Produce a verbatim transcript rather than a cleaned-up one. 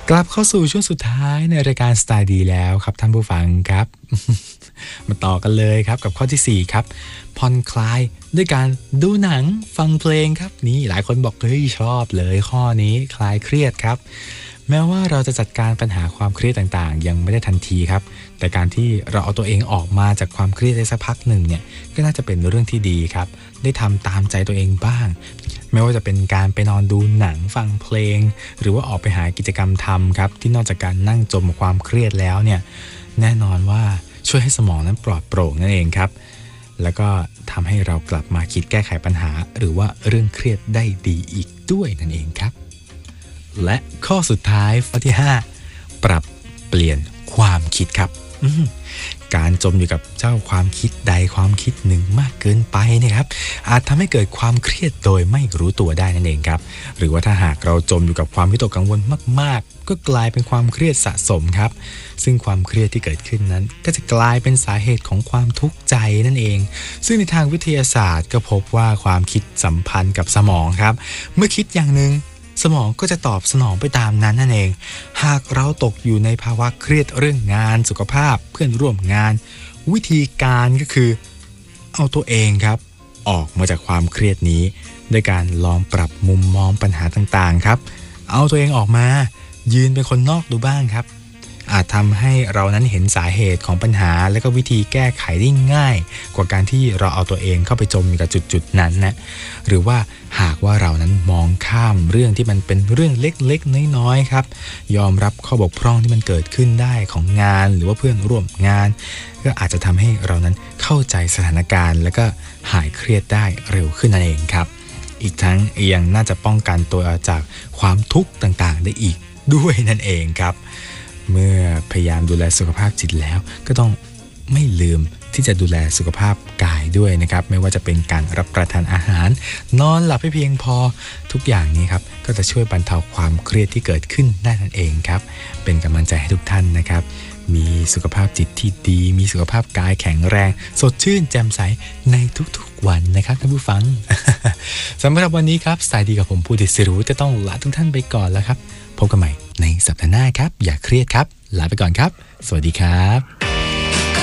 กลับเข้าสู่ช่วงสุดท้ายในรายการสไตล์ดีแล้วครับท่านผู้ฟังครับ มาต่อกันเลยครับกับข้อที่สี่ครับผ่อนคลายด้วยการดูหนังฟังเพลงครับนี่หลายคนบอกเฮ้ยชอบเลยข้อนี้คลายเครียดครับแม้ว่าเราจะจัดการปัญหาความเครียดต่างๆยังไม่ได้ทันทีครับแต่การที่เราเอาตัวเองออกมาจากความเครียดได้สักพักหนึ่งเนี่ยก็น่าจะเป็นเรื่องที่ดีครับได้ทำตามใจตัวเองบ้างไม่ว่าจะเป็นการไปนอนดูหนังฟังเพลงหรือว่าออกไปหากิจกรรมทำครับที่นอกจากการนั่งจมความเครียดแล้วเนี่ยแน่นอนว่าช่วยให้สมองนั้นปลอดโปร่งนั่นเองครับแล้วก็ทำให้เรากลับมาคิดแก้ไขปัญหาหรือว่าเรื่องเครียดได้ดีอีกด้วยนั่นเองครับและข้อสุดท้ายข้อที่ห้าปรับเปลี่ยนความคิดครับการจมอยู่กับเจ้าความคิดใดความคิดหนึ่งมากเกินไปนะครับอาจทำให้เกิดความเครียดโดยไม่รู้ตัวได้นั่นเองครับหรือว่าถ้าหากเราจมอยู่กับความวิตกกังวลมากๆก็กลายเป็นความเครียดสะสมครับซึ่งความเครียดที่เกิดขึ้นนั้นก็จะกลายเป็นสาเหตุของความทุกข์ใจนั่นเองซึ่งในทางวิทยาศาสตร์ก็พบว่าความคิดสัมพันธ์กับสมองครับเมื่อคิดอย่างนึงสมองก็จะตอบสนองไปตามนั้นนั่นเองหากเราตกอยู่ในภาวะเครียดเรื่องงานสุขภาพเพื่อนร่วมงานวิธีการก็คือเอาตัวเองครับออกมาจากความเครียดนี้ด้วยการลองปรับมุมมองปัญหาต่างๆครับเอาตัวเองออกมายืนเป็นคนนอกดูบ้างครับอาจทำให้เรานั้นเห็นสาเหตุของปัญหาและก็วิธีแก้ไขได้ง่ายกว่าการที่เราเอาตัวเองเข้าไปจมอยู่กับจุดๆนั้นนะหรือว่าหากว่าเรานั้นมองข้ามเรื่องที่มันเป็นเรื่องเล็กๆน้อยๆครับยอมรับข้อบกพร่องที่มันเกิดขึ้นได้ของงานหรือว่าเพื่อนร่วมงานก็อาจจะทำให้เรานั้นเข้าใจสถานการณ์แล้วก็หายเครียดได้เร็วขึ้นนั่นเองครับอีกทั้งยังน่าจะป้องกันตัวจากความทุกข์ต่างๆได้อีกด้วยนั่นเองครับเมื่อพยายามดูแลสุขภาพจิตแล้วก็ต้องไม่ลืมที่จะดูแลสุขภาพกายด้วยนะครับไม่ว่าจะเป็นการรับประทานอาหารนอนหลับให้เพียงพอทุกอย่างนี้ครับก็จะช่วยบรรเทาความเครียดที่เกิดขึ้นได้นั่นเองครับเป็นกำลังใจให้ทุกท่านนะครับมีสุขภาพจิตที่ดีมีสุขภาพกายแข็งแรงสดชื่นแจ่มใสในทุกๆวันนะครับท่านผู้ฟัง สำหรับวันนี้ครับสไตล์ดีกับผมผู้ดิษรู้จะต้องลาทุกท่านไปก่อนแล้วครับพบกันใหม่ในสัปดาห์หน้าครับอย่าเครียดครับลาไปก่อนครับสวัสดีครับ